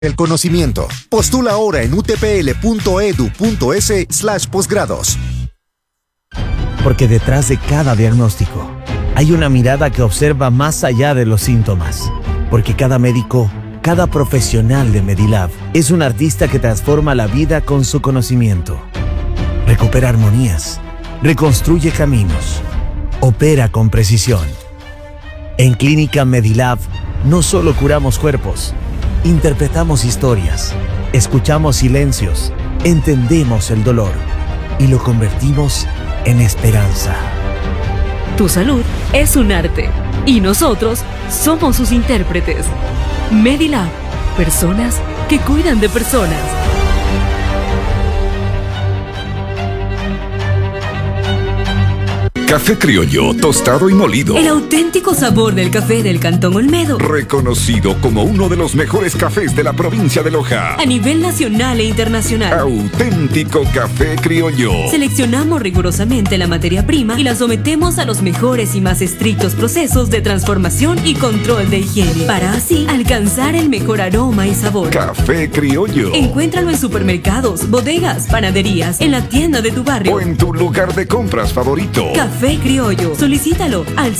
El conocimiento. Postula ahora en utpl.edu.es/posgrados. Porque detrás de cada diagnóstico hay una mirada que observa más allá de los síntomas. Porque cada médico, cada profesional de Medilab es un artista que transforma la vida con su conocimiento. Recupera armonías, reconstruye caminos, opera con precisión. En Clínica Medilab no solo curamos cuerpos, interpretamos historias, escuchamos silencios, entendemos el dolor y lo convertimos en esperanza. Tu salud es un arte y nosotros somos sus intérpretes. Medilab, personas que cuidan de personas. Café criollo, tostado y molido. El auténtico sabor del café del Cantón Olmedo. Reconocido como uno de los mejores cafés de la provincia de Loja. A nivel nacional e internacional. Auténtico café criollo. Seleccionamos rigurosamente la materia prima y la sometemos a los mejores y más estrictos procesos de transformación y control de higiene, para así alcanzar el mejor aroma y sabor. Café criollo. Encuéntralo en supermercados, bodegas, panaderías, en la tienda de tu barrio o en tu lugar de compras favorito. Café criollo. Solicítalo al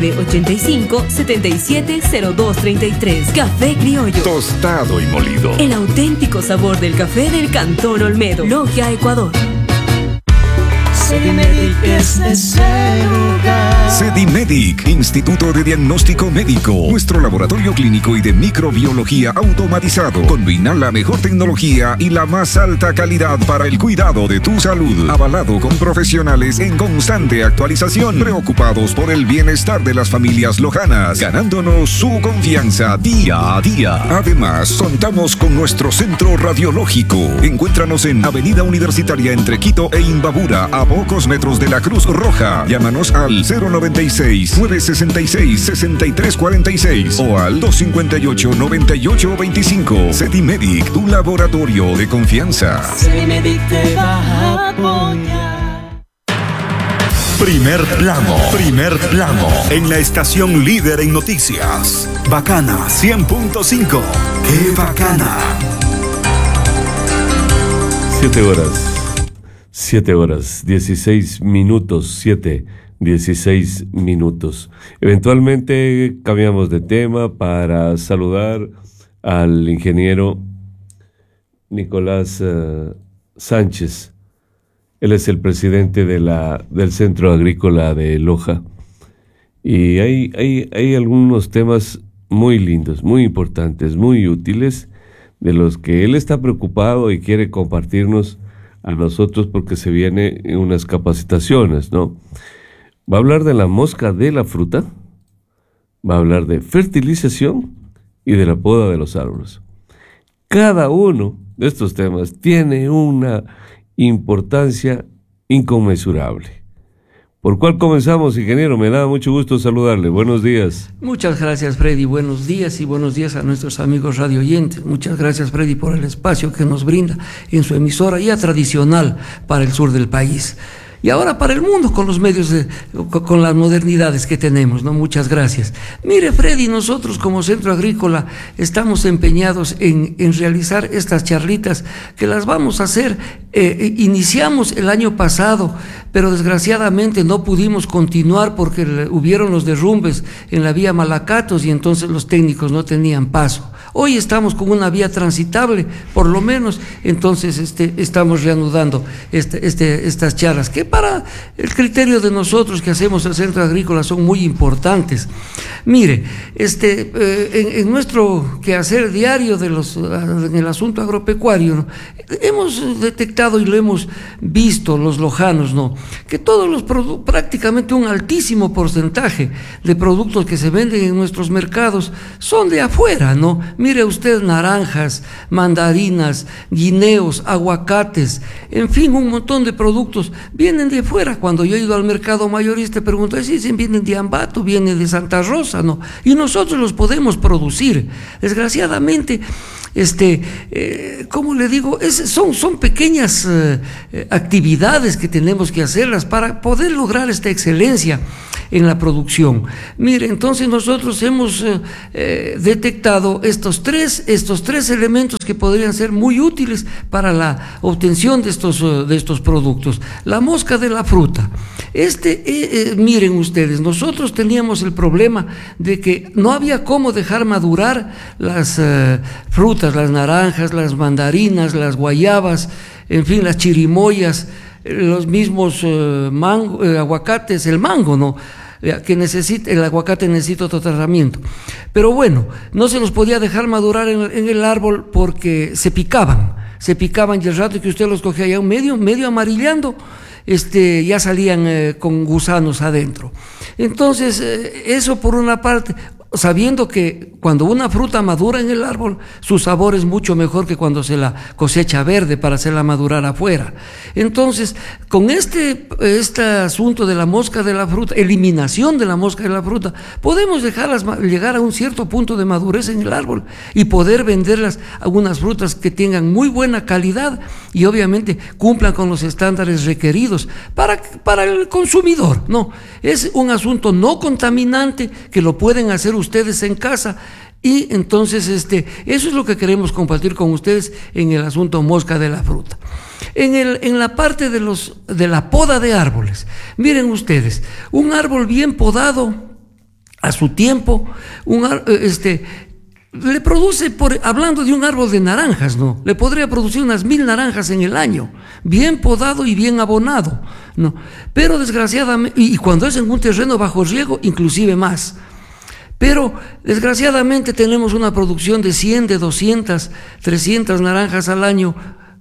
0985-770233. Café criollo. Tostado y molido. El auténtico sabor del café del Cantón Olmedo. Logia, Ecuador. Sedimedic es ese lugar. Sedimedic, Instituto de Diagnóstico Médico. Nuestro laboratorio clínico y de microbiología automatizado. Combina la mejor tecnología y la más alta calidad para el cuidado de tu salud. Avalado con profesionales en constante actualización. Preocupados por el bienestar de las familias lojanas. Ganándonos su confianza día a día. Además, contamos con nuestro centro radiológico. Encuéntranos en Avenida Universitaria entre Quito e Imbabura, a pocos metros de la Cruz Roja. Llámanos al 096-966-6346 o al 258-9825. Sedimedic, tu laboratorio de confianza. Sedimedic te va a apoyar. Primer plano, en la estación líder en noticias. Bacana 100.5. ¡Qué bacana! 7 horas, 16 minutos, 16 minutos. Eventualmente cambiamos de tema para saludar al ingeniero Nicolás Sánchez. Él es el presidente del Centro Agrícola de Loja. Y hay algunos temas muy lindos, muy importantes, muy útiles, de los que él está preocupado y quiere compartirnos a nosotros porque se vienen unas capacitaciones, ¿no? Va a hablar de la mosca de la fruta, va a hablar de fertilización y de la poda de los árboles. Cada uno de estos temas tiene una importancia inconmensurable. ¿Por cuál comenzamos, ingeniero? Me da mucho gusto saludarle. Buenos días. Muchas gracias, Freddy. Buenos días y buenos días a nuestros amigos radio oyentes. Muchas gracias, Freddy, por el espacio que nos brinda en su emisora ya tradicional para el sur del país. Y ahora para el mundo con los medios, con las modernidades que tenemos, ¿no? Muchas gracias. Mire, Freddy, nosotros como Centro Agrícola estamos empeñados en realizar estas charlitas que las vamos a hacer. Iniciamos el año pasado, pero desgraciadamente no pudimos continuar porque hubieron los derrumbes en la vía Malacatos y entonces los técnicos no tenían paso. Hoy estamos con una vía transitable, por lo menos, entonces estamos reanudando estas charlas, que para el criterio de nosotros que hacemos el Centro Agrícola son muy importantes. Mire, en nuestro quehacer diario en el asunto agropecuario, ¿no? Hemos detectado y lo hemos visto los lojanos, ¿no? Que todos los productos, prácticamente un altísimo porcentaje de productos que se venden en nuestros mercados son de afuera, ¿no? Mire usted, naranjas, mandarinas, guineos, aguacates, en fin, un montón de productos vienen de fuera. Cuando yo he ido al mercado mayorista, pregunto, si vienen de Ambato, vienen de Santa Rosa, ¿no? Y nosotros los podemos producir. Desgraciadamente, ¿cómo le digo? Son pequeñas actividades que tenemos que hacerlas para poder lograr esta excelencia en la producción. Mire, entonces nosotros hemos detectado estos estos tres elementos que podrían ser muy útiles para la obtención de estos productos. La mosca de la fruta. Miren ustedes, nosotros teníamos el problema de que no había cómo dejar madurar las frutas, las naranjas, las mandarinas, las guayabas, en fin, las chirimoyas, los mismos aguacates, el mango, ¿no? El aguacate necesita otro tratamiento. Pero bueno, no se los podía dejar madurar en el árbol porque se picaban y el rato que usted los cogía ya medio amarillando, ya salían con gusanos adentro. Entonces, eso por una parte, sabiendo que cuando una fruta madura en el árbol, su sabor es mucho mejor que cuando se la cosecha verde para hacerla madurar afuera. Entonces, con este asunto de la mosca de la fruta, eliminación de la mosca de la fruta, podemos dejarlas llegar a un cierto punto de madurez en el árbol y poder venderlas algunas frutas que tengan muy buena calidad y obviamente cumplan con los estándares requeridos para el consumidor, ¿no? Es un asunto no contaminante que lo pueden hacer ustedes en casa y entonces eso es lo que queremos compartir con ustedes en el asunto mosca de la fruta. En la parte de la poda de árboles, miren ustedes, un árbol bien podado a su tiempo, le produce, hablando de un árbol de naranjas, ¿no? Le podría producir unas 1000 naranjas en el año, bien podado y bien abonado, ¿no? Pero desgraciadamente, y cuando es en un terreno bajo riego, inclusive más. Pero desgraciadamente tenemos una producción de 100, de 200, 300 naranjas al año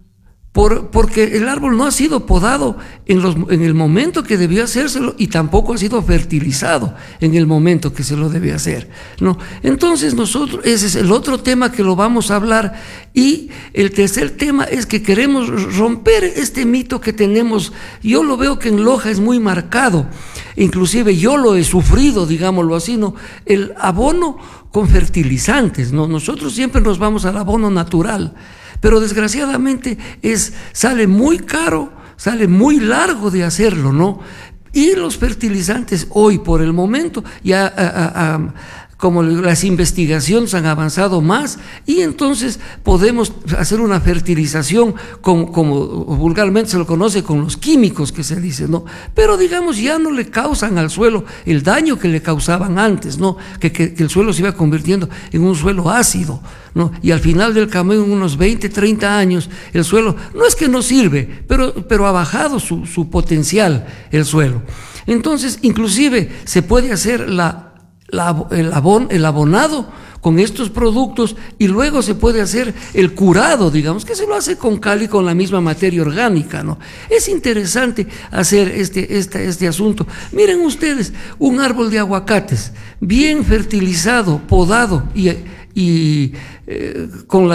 porque el árbol no ha sido podado en el momento que debió hacérselo y tampoco ha sido fertilizado en el momento que se lo debía hacer, ¿no? Entonces ese es el otro tema que lo vamos a hablar, y el tercer tema es que queremos romper este mito que tenemos. Yo lo veo que en Loja es muy marcado, inclusive yo lo he sufrido, digámoslo así, ¿no? El abono con fertilizantes, ¿no? Nosotros siempre nos vamos al abono natural, pero desgraciadamente sale muy caro, sale muy largo de hacerlo, ¿no? Y los fertilizantes hoy, por el momento, ya como las investigaciones han avanzado más, y entonces podemos hacer una fertilización como vulgarmente se lo conoce, con los químicos que se dice, ¿no? Pero digamos, ya no le causan al suelo el daño que le causaban antes, ¿no? Que el suelo se iba convirtiendo en un suelo ácido, ¿no? Y al final del camino, en unos 20, 30 años, el suelo no es que no sirve, pero ha bajado su potencial el suelo. Entonces, inclusive se puede hacer el abonado con estos productos, y luego se puede hacer el curado, digamos, que se lo hace con cal y con la misma materia orgánica, ¿no? Es interesante hacer este asunto. Miren ustedes, un árbol de aguacates bien fertilizado, podado y con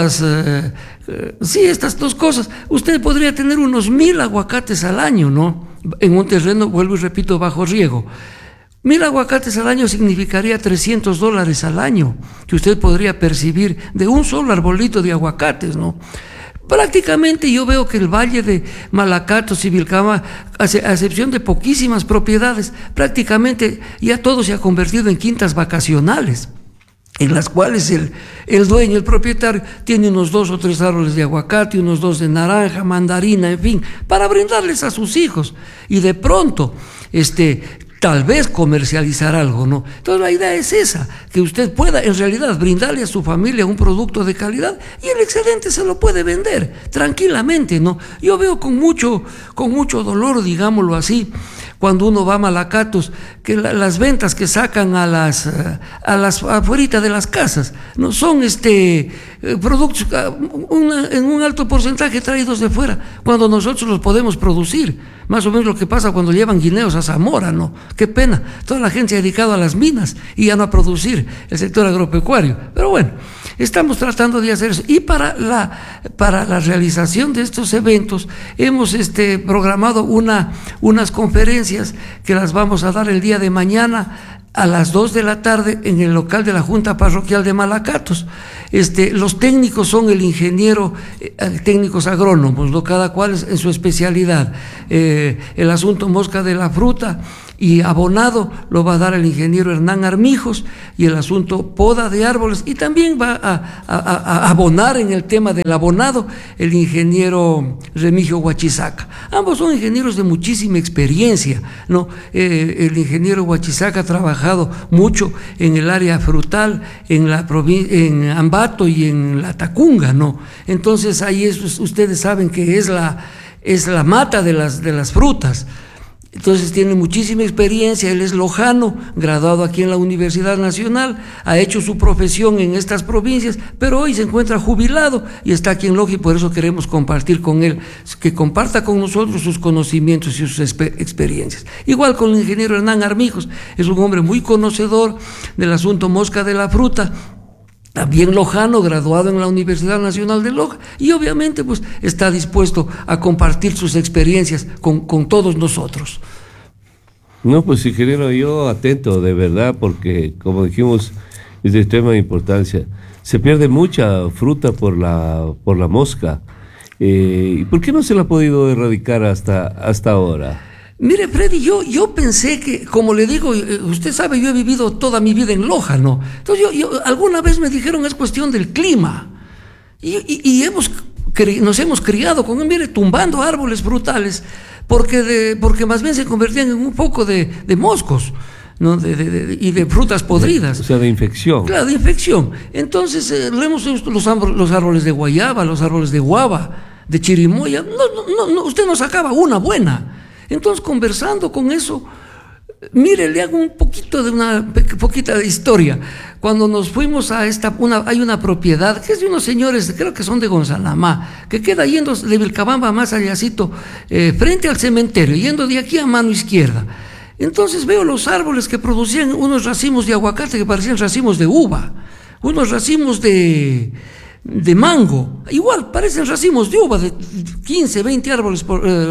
estas dos cosas, usted podría tener unos 1000 aguacates al año, ¿no? En un terreno, vuelvo y repito, bajo riego. 1000 aguacates al año significaría $300 al año que usted podría percibir de un solo arbolito de aguacates, ¿no? Prácticamente yo veo que el valle de Malacatos y Vilcabamba, a excepción de poquísimas propiedades, prácticamente ya todo se ha convertido en quintas vacacionales, en las cuales el dueño, el propietario, tiene unos 2 o 3 árboles de aguacate, unos 2 de naranja, mandarina, en fin, para brindarles a sus hijos, y de pronto, tal vez comercializar algo, ¿no? Entonces la idea es esa, que usted pueda en realidad brindarle a su familia un producto de calidad, y el excedente se lo puede vender tranquilamente, ¿no? Yo veo con mucho dolor, digámoslo así, cuando uno va a Malacatos, que las ventas que sacan a las afuera de las casas, no son productos en un alto porcentaje traídos de fuera, cuando nosotros los podemos producir. Más o menos lo que pasa cuando llevan guineos a Zamora, ¿no? Qué pena, toda la gente se ha dedicado a las minas y ya no a producir, el sector agropecuario. Pero bueno, estamos tratando de hacer eso. Y para la realización de estos eventos hemos programado unas conferencias que las vamos a dar el día de mañana a las 2 de la tarde en el local de la Junta Parroquial de Malacatos. Los técnicos son el ingeniero, técnicos agrónomos, ¿no? Cada cual en su especialidad. El asunto mosca de la fruta y abonado lo va a dar el ingeniero Hernán Armijos, y el asunto poda de árboles, y también va a abonar en el tema del abonado el ingeniero Remigio Huachizaca. Ambos son ingenieros de muchísima experiencia, ¿no? El ingeniero Huachizaca ha trabajado mucho en el área frutal, en Ambato y en la Tacunga, ¿no? Entonces ahí ustedes saben que es la mata de las frutas. Entonces tiene muchísima experiencia. Él es lojano, graduado aquí en la Universidad Nacional, ha hecho su profesión en estas provincias, pero hoy se encuentra jubilado y está aquí en Loja, y por eso queremos compartir con él, que comparta con nosotros sus conocimientos y sus experiencias. Igual con el ingeniero Hernán Armijos, es un hombre muy conocedor del asunto mosca de la fruta, también lojano, graduado en la Universidad Nacional de Loja, y obviamente pues está dispuesto a compartir sus experiencias con todos nosotros. No, pues ingeniero, yo atento de verdad, porque como dijimos, es de extrema importancia. Se pierde mucha fruta por la mosca. ¿Y por qué no se la ha podido erradicar hasta ahora? Mire, Freddy, yo pensé que, como le digo, usted sabe, yo he vivido toda mi vida en Loja, ¿no? Entonces yo alguna vez me dijeron, es cuestión del clima. Y nos hemos criado con, mire, tumbando árboles frutales, porque más bien se convertían en un poco de moscos, ¿no? Y de frutas podridas. O sea, de infección. Claro, de infección. Entonces, lo hemos visto los árboles de guayaba, los árboles de guava, de chirimoya. No, usted no sacaba una buena. Entonces, conversando con eso, mire, le hago un poquito de una poquita de historia. Cuando nos fuimos a hay una propiedad que es de unos señores, creo que son de Gonzanamá, que queda yendo de Vilcabamba más allácito, frente al cementerio, yendo de aquí a mano izquierda. Entonces veo los árboles que producían unos racimos de aguacate que parecían racimos de uva, unos racimos de mango, igual parecen racimos de uva, de 15, 20 árboles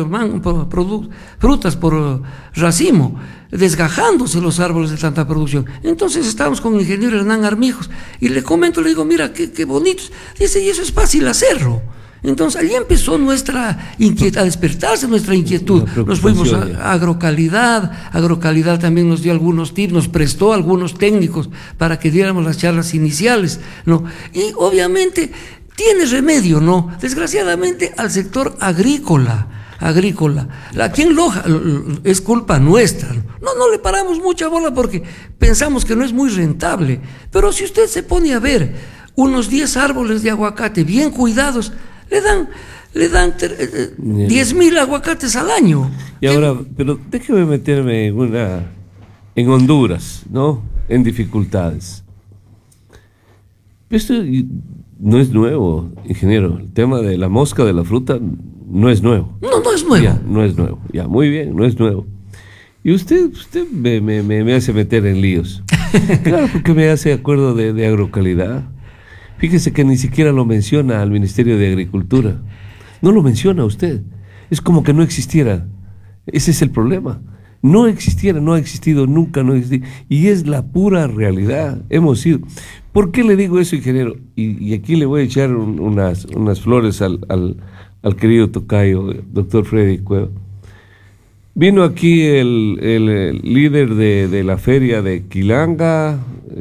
frutas por racimo, desgajándose los árboles de tanta producción. Entonces estábamos con el ingeniero Hernán Armijos y le comento, le digo, mira, qué bonitos. Dice, y eso es fácil hacerlo. Entonces allí empezó nuestra inquietud, a despertarse nuestra inquietud. Nos fuimos a Agrocalidad también nos dio algunos tips, nos prestó algunos técnicos para que diéramos las charlas iniciales, ¿no? Y obviamente tiene remedio, ¿no? Desgraciadamente al sector agrícola, aquí en Loja es culpa nuestra, no le paramos mucha bola porque pensamos que no es muy rentable, pero si usted se pone a ver unos 10 árboles de aguacate bien cuidados, le dan 10,000 aguacates al año. Y ahora, pero déjeme meterme en Honduras, ¿no? En dificultades. Esto no es nuevo, ingeniero. El tema de la mosca de la fruta no es nuevo. No es nuevo. Ya, no es nuevo. Ya, muy bien, no es nuevo. Y usted me hace meter en líos. Claro, porque me hace acuerdo de Agrocalidad. Fíjese que ni siquiera lo menciona al Ministerio de Agricultura. No lo menciona usted. Es como que no existiera. Ese es el problema. No existiera, no ha existido, nunca no ha existido. Y es la pura realidad. Hemos sido. ¿Por qué le digo eso, ingeniero? Y aquí le voy a echar unas flores al querido tocayo, doctor Freddy Cueva. Vino aquí el líder de la feria de Quilanga,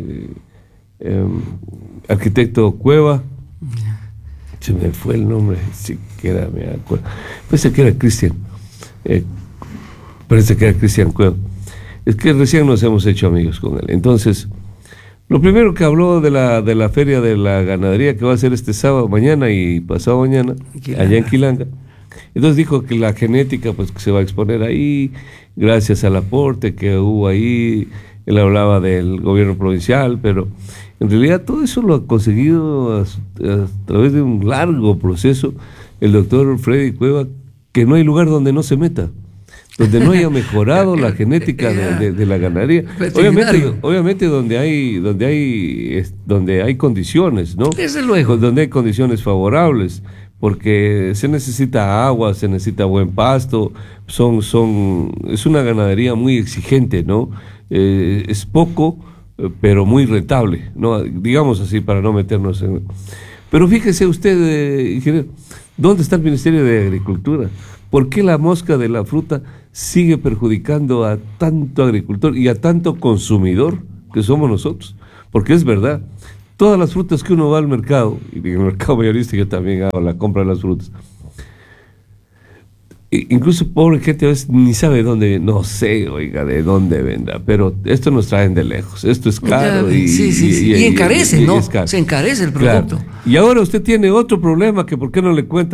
arquitecto Cueva. Se me fue el nombre, siquiera me acuerdo. Parece que era Cristian. Parece que era Cristian Cueva. Es que recién nos hemos hecho amigos con él. Entonces, lo primero que habló de la feria de la ganadería que va a ser este sábado, mañana y pasado mañana, allá en Quilanga. Entonces dijo que la genética pues que se va a exponer ahí, gracias al aporte que hubo ahí. Él hablaba del gobierno provincial, pero en realidad todo eso lo ha conseguido a través de un largo proceso el doctor Freddy Cueva, que no hay lugar donde no se meta, donde no haya mejorado la genética de la ganadería. Obviamente donde hay condiciones, ¿no? Desde luego. Donde hay condiciones favorables, porque se necesita agua, se necesita buen pasto, es una ganadería muy exigente, ¿no? es poco, pero muy rentable, ¿no? Digamos así, para no meternos en... Pero fíjese usted, ingeniero, ¿dónde está el Ministerio de Agricultura? ¿Por qué la mosca de la fruta sigue perjudicando a tanto agricultor y a tanto consumidor que somos nosotros? Porque es verdad, todas las frutas que uno va al mercado, y en el mercado mayorista yo también hago la compra de las frutas, incluso pobre gente a veces ni sabe dónde, no sé, oiga, de dónde vendrá, pero esto nos traen de lejos, esto es caro y encarece, ¿no? Se encarece el producto. Claro. Y ahora usted tiene otro problema que por qué no le cuenta a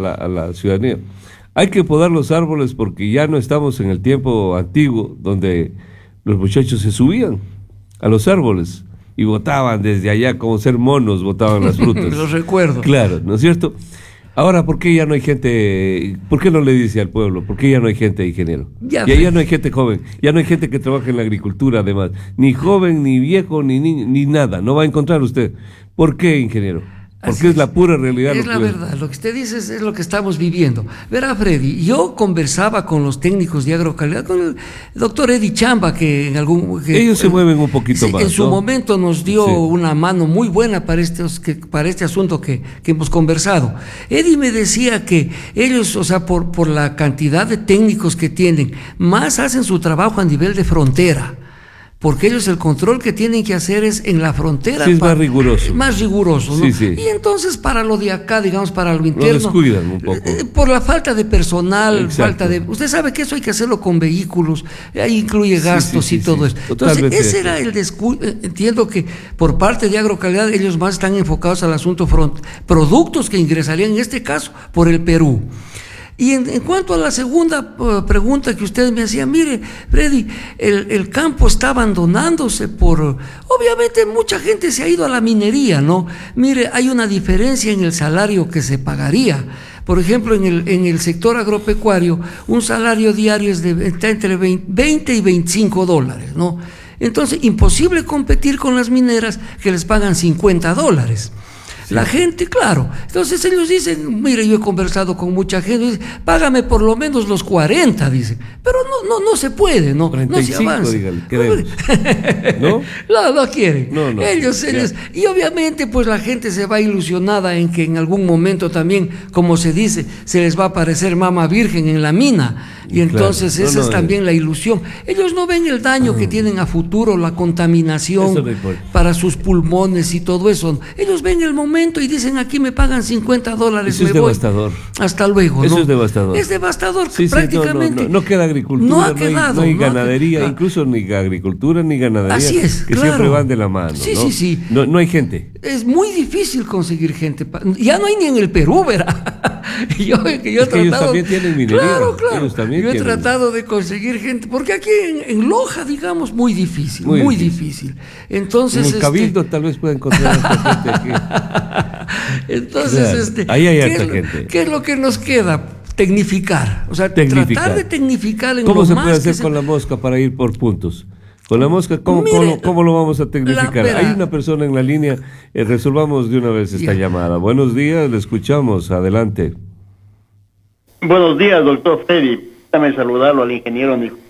la ciudadanía. Hay que podar los árboles porque ya no estamos en el tiempo antiguo donde los muchachos se subían a los árboles y botaban desde allá como ser monos, botaban las frutas. Los recuerdo. Claro, ¿no es cierto? Ahora, ¿por qué ya no hay gente? ¿Por qué no le dice al pueblo? ¿Por qué ya no hay gente, ingeniero? Ya no hay gente joven, ya no hay gente que trabaje en la agricultura, además. Ni joven, ni viejo, ni niño, ni nada. No va a encontrar usted. ¿Por qué, ingeniero? Porque es la pura realidad. Es la verdad, lo que usted dice es lo que estamos viviendo. Verá, Freddy, yo conversaba con los técnicos de agrocalidad, con el doctor Eddie Chamba, que ellos se mueven un poquito más. En su momento nos dio una mano muy buena para este asunto que hemos conversado. Eddie me decía que ellos, o sea, por la cantidad de técnicos que tienen, más hacen su trabajo a nivel de frontera. Porque ellos el control que tienen que hacer es en la frontera. Sí, es más riguroso. Más riguroso, ¿no? Sí. Y entonces para lo de acá, digamos, para lo interno... Lo descuidan un poco. Por la falta de personal, Exacto. falta de... Usted sabe que eso hay que hacerlo con vehículos, ahí incluye gastos y todo eso. Entonces, ese era el descuido. Entiendo que por parte de agrocalidad ellos más están enfocados al asunto productos que ingresarían, en este caso, por el Perú. Y en cuanto a la segunda pregunta que usted me hacía, mire, Freddy, el campo está abandonándose obviamente mucha gente se ha ido a la minería, ¿no? Mire, hay una diferencia en el salario que se pagaría. Por ejemplo, en el sector agropecuario, un salario diario está entre 20 y $25, ¿no? Entonces, imposible competir con las mineras que les pagan $50. La gente, claro. Entonces ellos dicen, mire, yo he conversado con mucha gente, dice, págame por lo menos los 40, dicen. Pero no se puede, ¿no? 45, no se avanza. Dígale, ¿no? No quieren. No. Ellos. Y obviamente, pues la gente se va ilusionada en que en algún momento también, como se dice, se les va a aparecer mama virgen en la mina. Y entonces claro, esa es también la ilusión. Ellos no ven el daño que tienen a futuro, la contaminación para sus pulmones y todo eso. Ellos ven el momento y dicen, aquí me pagan $50. Eso es devastador. Hasta luego, ¿no? Eso es devastador. Es devastador, prácticamente. No queda agricultura, no ha quedado, no hay ganadería, incluso ni agricultura ni ganadería. Así es, que siempre van de la mano. Sí. No hay gente. Es muy difícil conseguir gente. Ya no hay ni en el Perú, ¿verdad? Yo he tratado, ellos también tienen minería. Claro. Yo he tratado de conseguir gente, porque aquí en Loja, digamos, muy difícil. Entonces, en el Cabildo tal vez pueda encontrar gente aquí. Entonces, ahí hay harta gente. ¿Qué es lo que nos queda? Tecnificar. O sea, tratar de tecnificar en ¿Cómo lo se más puede hacer con la mosca para ir por puntos? Con la mosca, ¿cómo lo vamos a tecnificar? Hay una persona en la línea, resolvamos de una vez esta llamada. Buenos días, le escuchamos, adelante. Buenos días, doctor Freddy. Déjame saludarlo al ingeniero Nicolás.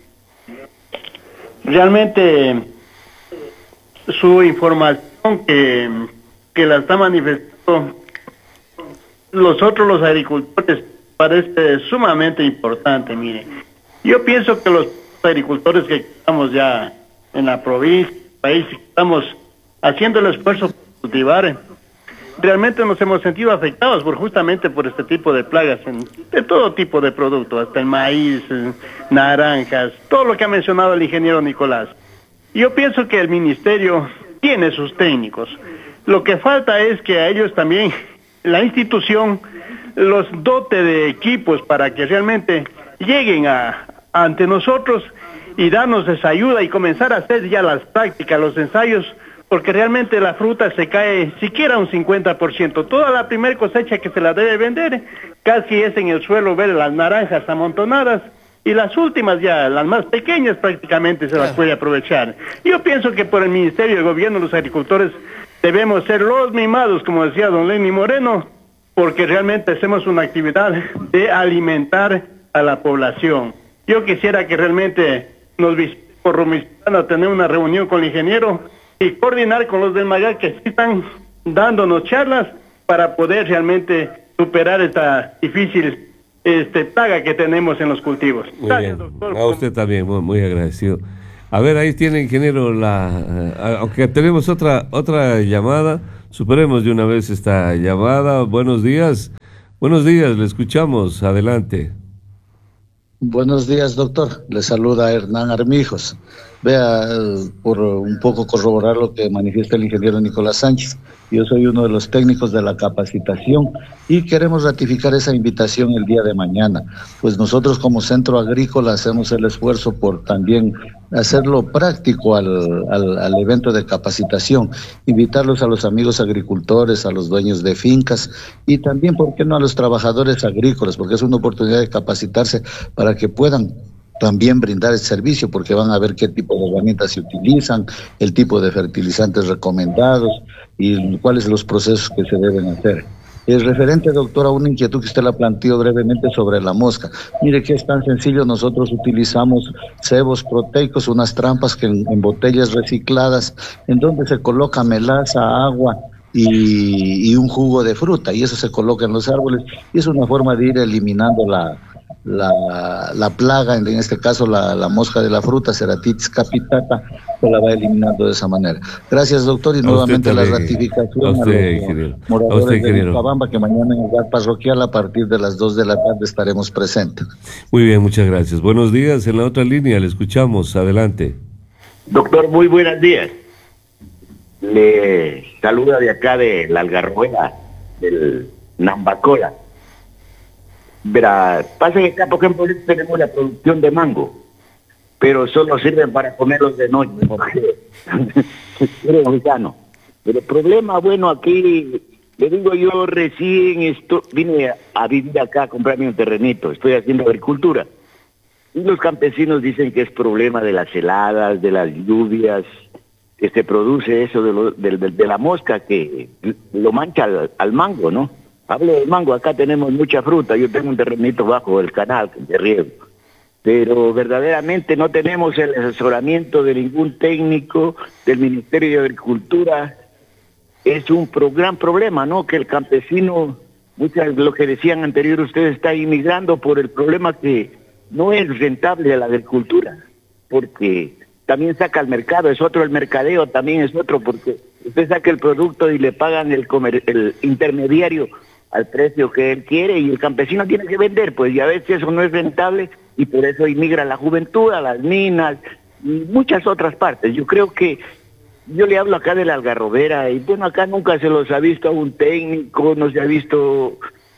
Realmente su información que la está manifestando los agricultores parece sumamente importante. Mire, yo pienso que los agricultores que estamos ya en la provincia, país, estamos haciendo el esfuerzo por cultivar, realmente nos hemos sentido afectados justamente por este tipo de plagas de todo tipo de productos, hasta el maíz, naranjas, todo lo que ha mencionado el ingeniero Nicolás. Yo pienso que el ministerio tiene sus técnicos. Lo que falta es que a ellos también, la institución, los dote de equipos para que realmente lleguen ante nosotros y darnos esa ayuda y comenzar a hacer ya las prácticas, los ensayos, porque realmente la fruta se cae siquiera un 50%. Toda la primer cosecha que se la debe vender, casi es en el suelo ver las naranjas amontonadas, y las últimas ya, las más pequeñas prácticamente se las puede aprovechar. Yo pienso que por el Ministerio de Gobierno, los agricultores debemos ser los mimados, como decía don Lenny Moreno, porque realmente hacemos una actividad de alimentar a la población. Yo quisiera que realmente nos visitemos por Rumicitana tener una reunión con el ingeniero y coordinar con los del MAGAC que sí están dándonos charlas para poder realmente superar esta difícil plaga que tenemos en los cultivos. Muy bien. Doctor. A usted también, muy agradecido. A ver, ahí tiene, ingeniero, aunque tenemos otra llamada, superemos de una vez esta llamada. Buenos días, le escuchamos, adelante. Buenos días, doctor. Le saluda Hernán Armijos. Vea, por un poco corroborar lo que manifiesta el ingeniero Nicolás Sánchez. Yo soy uno de los técnicos de la capacitación y queremos ratificar esa invitación el día de mañana. Pues nosotros como centro agrícola hacemos el esfuerzo por también hacerlo práctico al evento de capacitación, invitarlos a los amigos agricultores, a los dueños de fincas y también, ¿por qué no?, a los trabajadores agrícolas, porque es una oportunidad de capacitarse para que puedan también brindar el servicio, porque van a ver qué tipo de herramientas se utilizan, el tipo de fertilizantes recomendados y cuáles son los procesos que se deben hacer. Es referente, doctor, a una inquietud que usted la planteó brevemente sobre la mosca. Mire que es tan sencillo, nosotros utilizamos cebos proteicos, unas trampas que en botellas recicladas, en donde se coloca melaza, agua y un jugo de fruta, y eso se coloca en los árboles, y es una forma de ir eliminando la plaga, en este caso la mosca de la fruta, Ceratitis capitata, se la va eliminando de esa manera. Gracias, doctor, y nuevamente la ratificación a los moradores de Vilcabamba, que mañana en el bar parroquial a partir de las 2 de la tarde estaremos presentes. Muy bien, muchas gracias. Buenos días, en la otra línea le escuchamos, adelante. Doctor, muy buenos días. Le saluda de acá de la Algarrobuena, del Nambacola. Verá, pasa que acá, por ejemplo, tenemos la producción de mango, pero solo sirven para comerlos de noche, porque es mexicano. Pero el problema, bueno, aquí, le digo, yo recién vine a vivir acá, a comprarme un terrenito, estoy haciendo agricultura. Y los campesinos dicen que es problema de las heladas, de las lluvias, que se produce eso de la mosca, que lo mancha al mango, ¿no? Hablo del mango, acá tenemos mucha fruta, yo tengo un terrenito bajo el canal de riego, pero verdaderamente no tenemos el asesoramiento de ningún técnico del Ministerio de Agricultura. Es un gran problema, ¿no? Que el campesino, lo que decían anterior, usted está inmigrando por el problema que no es rentable la agricultura, porque también saca al mercado, es otro, el mercadeo también es otro, porque usted saca el producto y le pagan el intermediario al precio que él quiere y el campesino tiene que vender, pues, y a veces eso no es rentable y por eso inmigra la juventud a las minas y muchas otras partes. Yo creo que yo le hablo acá de la Algarrobera y bueno, acá nunca se los ha visto a un técnico, no se ha visto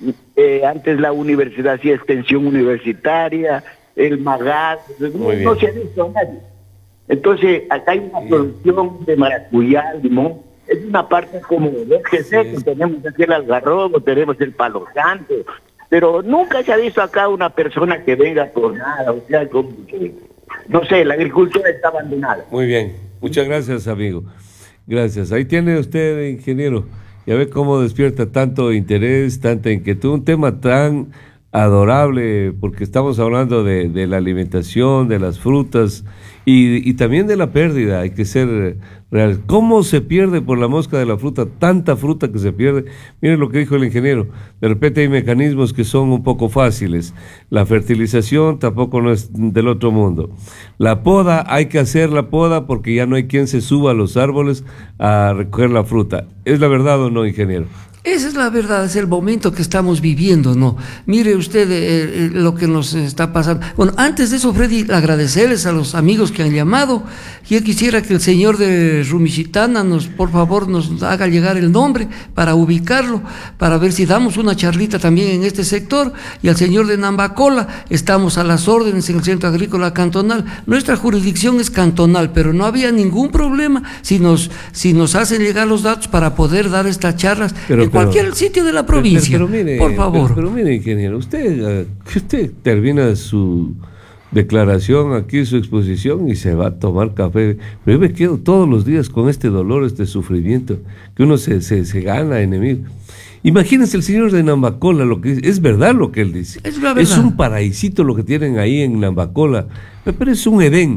antes la universidad hacía extensión universitaria, el MAGAC, no se ha visto a nadie. Entonces, acá hay una producción de maracuyá, limón, es una parte como del GC, que tenemos aquí el algarrobo, tenemos el palo santo, pero nunca se ha visto acá una persona que venga por nada, o sea, como que, no sé, la agricultura está abandonada. Muy bien, muchas gracias, amigo. Gracias. Ahí tiene usted, ingeniero, ya ve cómo despierta tanto interés, tanta inquietud, un tema tan adorable, porque estamos hablando de la alimentación, de las frutas y también de la pérdida. Hay que ser real. ¿Cómo se pierde por la mosca de la fruta? Tanta fruta que se pierde. Miren lo que dijo el ingeniero, de repente hay mecanismos que son un poco fáciles. La fertilización tampoco no es del otro mundo. La poda, hay que hacer la poda porque ya no hay quien se suba a los árboles a recoger la fruta. ¿Es la verdad o no, ingeniero? Esa es la verdad, es el momento que estamos viviendo, ¿no? Mire usted lo que nos está pasando. Bueno, antes de eso, Freddy, agradecerles a los amigos que han llamado. Yo quisiera que el señor de Rumicitana por favor, nos haga llegar el nombre para ubicarlo, para ver si damos una charlita también en este sector. Y al señor de Nambacola, estamos a las órdenes en el Centro Agrícola Cantonal. Nuestra jurisdicción es cantonal, pero no había ningún problema si nos hacen llegar los datos para poder dar estas charlas en cualquier sitio de la provincia, pero mire, por favor. Pero mire, ingeniero, usted termina su declaración aquí, su exposición, y se va a tomar café. Pero yo me quedo todos los días con este dolor, este sufrimiento, que uno se gana enemigo. Imagínense el señor de Nambacola, lo que dice, es verdad lo que él dice. Es un paraísito lo que tienen ahí en Nambacola, pero es un Edén.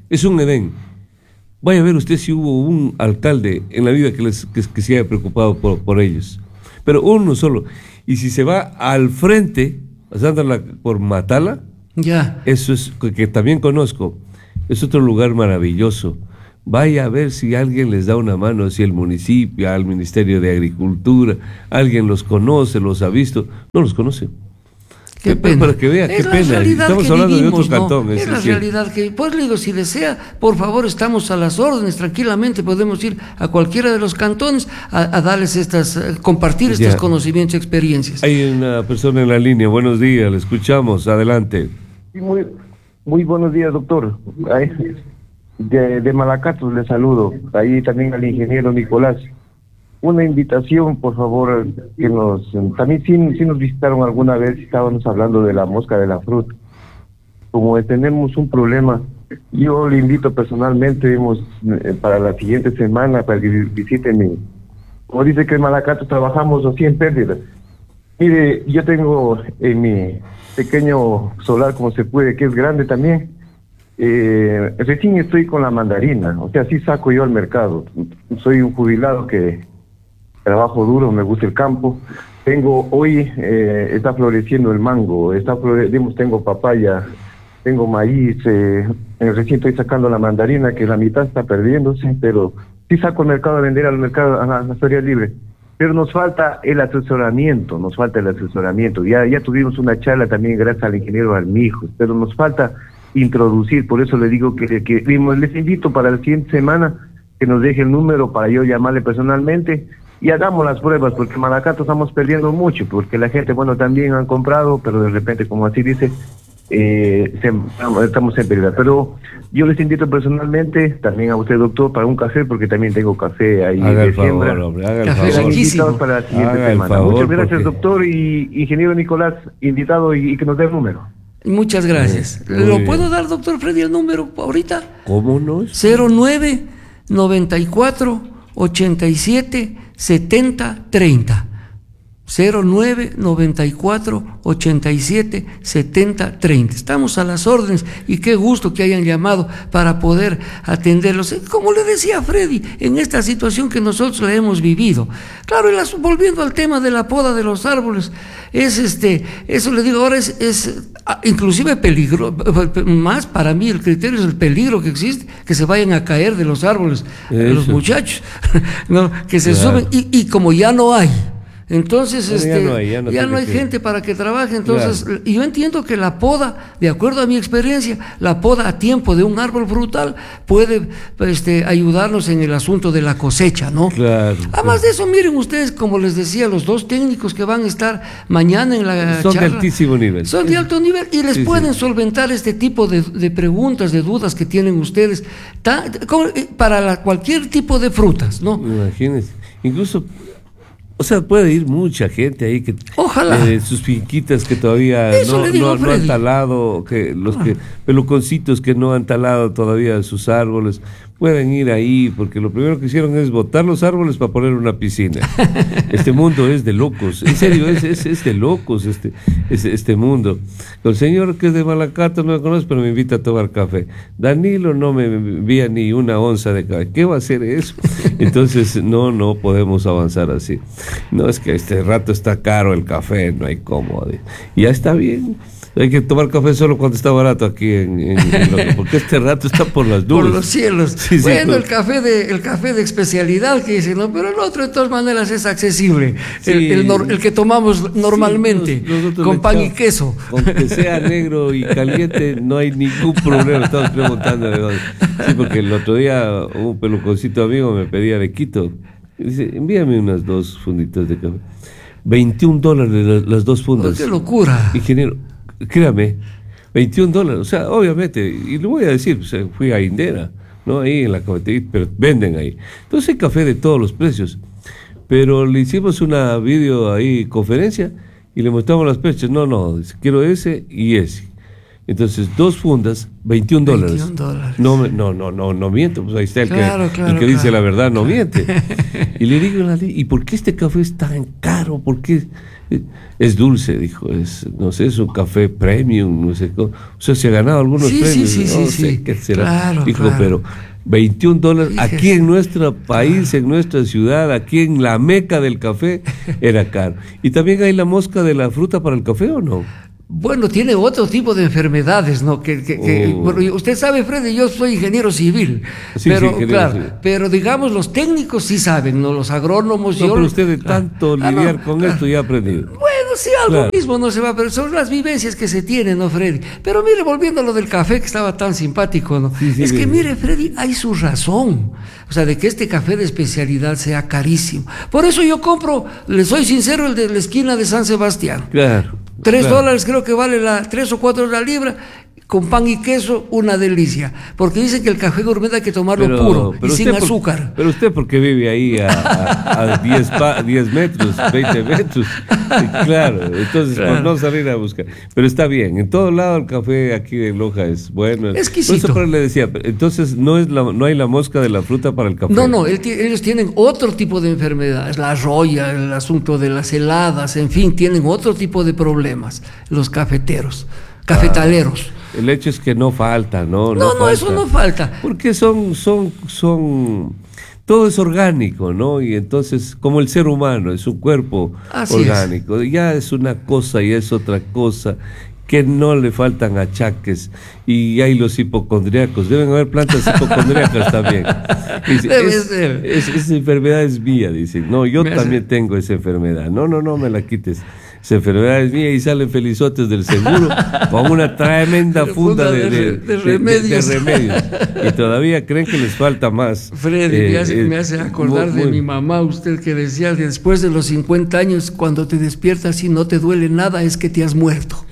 es un Edén. Vaya a ver usted si hubo un alcalde en la vida que se haya preocupado por ellos. Pero uno solo. Y si se va al frente, pasándola por Matala, ya. Eso es, que también conozco, es otro lugar maravilloso. Vaya a ver si alguien les da una mano, si el municipio, al Ministerio de Agricultura, alguien los conoce, los ha visto. No los conoce. Qué pena. Para que vea, qué pena. Estamos hablando de otro cantón. Es la realidad que, pues le digo, si desea, por favor, estamos a las órdenes, tranquilamente podemos ir a cualquiera de los cantones a darles compartir estos conocimientos y experiencias. Hay una persona en la línea, buenos días, le escuchamos, adelante. Sí, muy buenos días, doctor. De Malacatos le saludo, ahí también al ingeniero Nicolás. Una invitación, por favor, que también sí nos visitaron alguna vez, estábamos hablando de la mosca de la fruta. Como tenemos un problema, yo le invito personalmente, para la siguiente semana, para que visiten como dice que en Malacatos trabajamos así en pérdida. Mire, yo tengo en mi pequeño solar, como se puede, que es grande también, recién estoy con la mandarina, o sea, sí saco yo al mercado. Soy un jubilado que trabajo duro, me gusta el campo. Hoy está floreciendo el mango, tengo papaya, tengo maíz, recién estoy sacando la mandarina, que la mitad está perdiéndose, pero sí saco al mercado a vender, al mercado, a la feria libre. Pero nos falta el asesoramiento. Ya tuvimos una charla también gracias al ingeniero Armijos, pero nos falta introducir, por eso le digo que les invito para la siguiente semana que nos deje el número para yo llamarle personalmente y hagamos las pruebas, porque en Malacato estamos perdiendo mucho, porque la gente, también han comprado, pero de repente, como así dice, estamos en pérdida. Pero yo les invito personalmente, también a usted, doctor, para un café, porque también tengo café ahí de siembra. Haga el favor. Invitados para la siguiente semana. Muchas gracias, doctor, y ingeniero Nicolás, invitado, y que nos dé el número. Muchas gracias. ¿Lo puedo dar, doctor Freddy, el número ahorita? ¿Cómo no? 09 94 87 70 30. 09 94 87 70 30. Estamos a las órdenes y qué gusto que hayan llamado para poder atenderlos. Como le decía Freddy, en esta situación que nosotros la hemos vivido. Claro, volviendo al tema de la poda de los árboles, eso le digo ahora es inclusive peligro, más para mí el criterio es el peligro que existe, que se vayan a caer de los árboles los muchachos, ¿no? Que se suben y como ya no hay. Entonces, ya no hay gente para que trabaje. Entonces, y yo entiendo que la poda, de acuerdo a mi experiencia, la poda a tiempo de un árbol frutal puede ayudarnos en el asunto de la cosecha, ¿no? Claro. Además de eso, miren ustedes, como les decía, los dos técnicos que van a estar mañana en la son charla, de altísimo nivel. Son de alto nivel y les pueden solventar este tipo de preguntas, de dudas que tienen ustedes, para cualquier tipo de frutas, ¿no? Imagínense. Incluso, o sea, puede ir mucha gente ahí que sus finquitas que todavía no han talado, peluconcitos que no han talado todavía sus árboles, pueden ir ahí, porque lo primero que hicieron es botar los árboles para poner una piscina. Este mundo es de locos, en serio, es de locos este mundo. El señor que es de Malacato no me conoce, pero me invita a tomar café. Danilo no me envía ni una onza de café. ¿Qué va a hacer eso? Entonces, no podemos avanzar así. No, es que este rato está caro el café, no hay cómo. Y ya está bien. Hay que tomar café solo cuando está barato aquí porque este rato está por las nubes. Por los cielos. Bueno, el café de especialidad que dicen, no, pero el otro de todas maneras es accesible. El que tomamos normalmente, con pan y queso. Aunque sea negro y caliente, no hay ningún problema. Estamos preguntando de dónde. Sí, porque el otro día un peluconcito amigo me pedía de Quito. Y dice, envíame unas 2 funditas de café. $21 las 2 fundas. ¡Qué locura! Ingeniero, créame, $21, o sea, obviamente, y le voy a decir, fui a Indera, ¿no? Ahí en la cafetería, pero venden ahí. Entonces hay café de todos los precios, pero le hicimos una video ahí, conferencia, y le mostramos las precios. No, quiero ese y ese. Entonces, 2 fundas, $21. $21. No miento, pues ahí está el que dice la verdad, no miente. Y le digo, ¿y por qué este café es tan caro? ¿Por qué? Es dulce, dijo, es un café premium, no sé, o sea, se ha ganado algunos premios, no sé qué será, dijo, pero $21 aquí en nuestro país, en nuestra ciudad, aquí en la meca del café, era caro. ¿Y también hay la mosca de la fruta para el café o no? Bueno, tiene otro tipo de enfermedades, ¿no? Bueno, usted sabe, Freddy, yo soy ingeniero civil, pero digamos los técnicos sí saben, ¿no? Los agrónomos. Pero usted de tanto lidiar con esto ya ha aprendido. Bueno, sí, algo mismo no se va, pero son las vivencias que se tienen, ¿no, Freddy? Pero mire, volviendo a lo del café que estaba tan simpático, ¿no? Mire, Freddy, hay su razón, o sea, de que este café de especialidad sea carísimo. Por eso yo compro, le soy sincero, el de la esquina de San Sebastián. Claro. $3 creo que vale 3 o 4 la libra, con pan y queso, una delicia. Porque dicen que el café gourmet hay que tomarlo puro y sin azúcar. Pero usted porque vive ahí a 10 metros, 20 metros. Claro, entonces por no salir a buscar. Pero está bien, en todo lado el café aquí de Loja es bueno. Exquisito. Por eso le decía, entonces no hay la mosca de la fruta para el café. No, ellos tienen otro tipo de enfermedades, la roya, el asunto de las heladas, en fin, tienen otro tipo de problemas, los cafetaleros. El hecho es que no falta, ¿no? No, eso no falta. Porque todo es orgánico, ¿no? Y entonces, como el ser humano, es un cuerpo orgánico. Ya es una cosa y es otra cosa, que no le faltan achaques. Y hay los hipocondríacos. Deben haber plantas hipocondríacas también. Esa enfermedad es mía, dicen. No, yo también tengo esa enfermedad. No, me la quites. Esa enfermedad es mía, y salen felizotes del seguro con una tremenda funda de remedios. Y todavía creen que les falta más. Freddy, me hace acordar de mi mamá, usted que decía, después de los 50 años, cuando te despiertas y no te duele nada, es que te has muerto.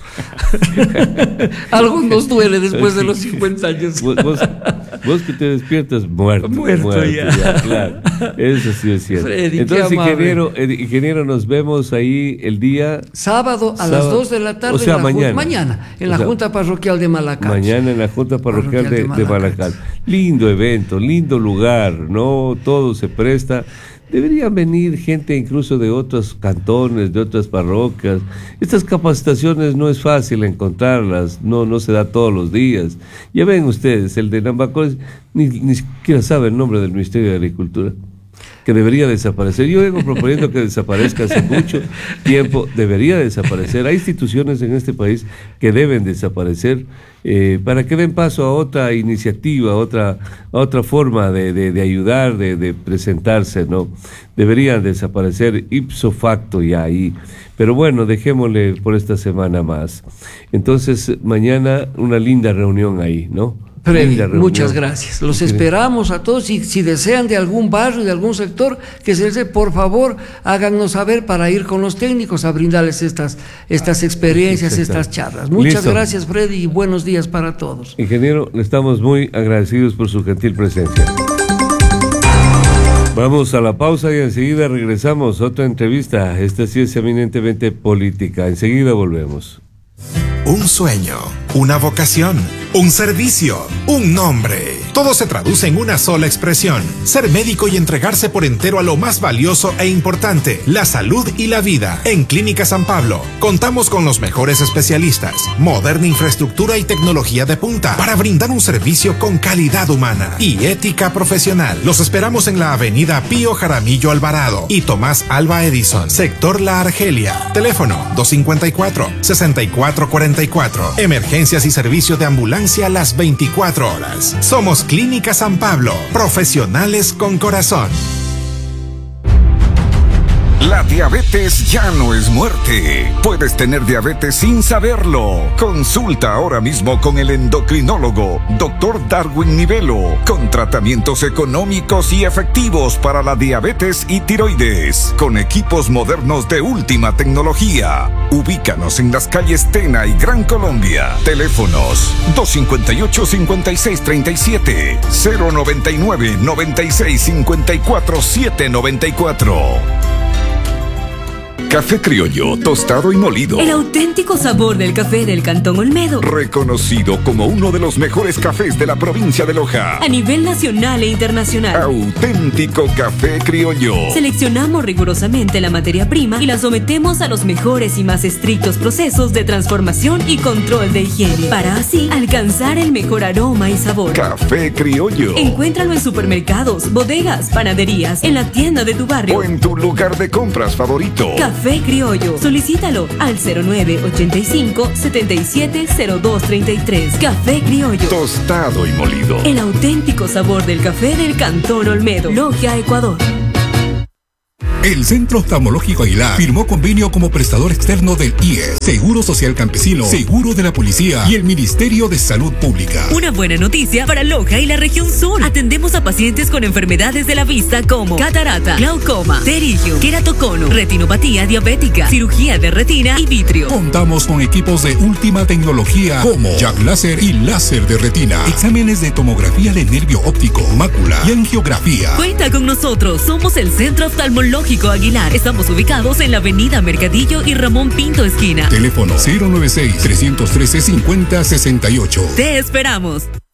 Algo nos duele después de los 50 años. Vos que te despiertas muerto ya. Claro. Eso sí es cierto. Freddy, entonces, ingeniero, nos vemos ahí el día sábado a las 2 de la tarde. O sea, mañana en la Junta Parroquial de Malacat. Mañana en la Junta Parroquial de Malacat. Lindo evento, lindo lugar, ¿no? Todo se presta. Deberían venir gente incluso de otros cantones, de otras parroquias. Estas capacitaciones no es fácil encontrarlas, no se da todos los días. Ya ven ustedes, el de Nambacones ni siquiera sabe el nombre del Ministerio de Agricultura, que debería desaparecer. Yo vengo proponiendo que desaparezca hace mucho tiempo, debería desaparecer. Hay instituciones en este país que deben desaparecer para que den paso a otra iniciativa, a otra forma de ayudar, de presentarse, ¿no? Deberían desaparecer ipso facto ya ahí. Pero bueno, dejémosle por esta semana más. Entonces, mañana una linda reunión ahí, ¿no? Freddy, muchas gracias. Los esperamos a todos, y si desean de algún barrio, de algún sector, que por favor, háganos saber para ir con los técnicos a brindarles estas experiencias, estas charlas. Muchas gracias, Freddy, y buenos días para todos. Ingeniero, le estamos muy agradecidos por su gentil presencia. Vamos a la pausa y enseguida regresamos. Otra entrevista. Esta sí es eminentemente política. Enseguida volvemos. Un sueño, una vocación, un servicio, un nombre. Todo se traduce en una sola expresión: ser médico y entregarse por entero a lo más valioso e importante, la salud y la vida. En Clínica San Pablo contamos con los mejores especialistas, moderna infraestructura y tecnología de punta para brindar un servicio con calidad humana y ética profesional. Los esperamos en la avenida Pío Jaramillo Alvarado y Tomás Alva Edison, sector La Argelia. Teléfono 254-6444. Emergencias y servicio de ambulancia las 24 horas. Somos Clínica San Pablo, profesionales con corazón. La diabetes ya no es muerte. Puedes tener diabetes sin saberlo. Consulta ahora mismo con el endocrinólogo Dr. Darwin Nivelo, con tratamientos económicos y efectivos para la diabetes y tiroides, con equipos modernos de última tecnología. Ubícanos en las calles Tena y Gran Colombia. Teléfonos 258-5637, 099-9654-794. Café criollo, tostado y molido. El auténtico sabor del café del Cantón Olmedo. Reconocido como uno de los mejores cafés de la provincia de Loja. A nivel nacional e internacional. Auténtico café criollo. Seleccionamos rigurosamente la materia prima y la sometemos a los mejores y más estrictos procesos de transformación y control de higiene, para así alcanzar el mejor aroma y sabor. Café criollo. Encuéntralo en supermercados, bodegas, panaderías, en la tienda de tu barrio o en tu lugar de compras favorito. Café criollo. Solicítalo al 0985-770233. Café criollo. Tostado y molido. El auténtico sabor del café del Cantón Olmedo. Logia, Ecuador. El Centro Oftalmológico Aguilar firmó convenio como prestador externo del IES, Seguro Social Campesino, Seguro de la Policía y el Ministerio de Salud Pública. Una buena noticia para Loja y la región sur. Atendemos a pacientes con enfermedades de la vista como catarata, glaucoma, pterigio, queratocono, retinopatía diabética, cirugía de retina y vitrio. Contamos con equipos de última tecnología como Jack Láser y láser de retina, exámenes de tomografía de nervio óptico, mácula y angiografía. Cuenta con nosotros, somos el Centro Oftalmológico Aguilar. Estamos ubicados en la avenida Mercadillo y Ramón Pinto esquina. Teléfono 096-313-5068. Te esperamos.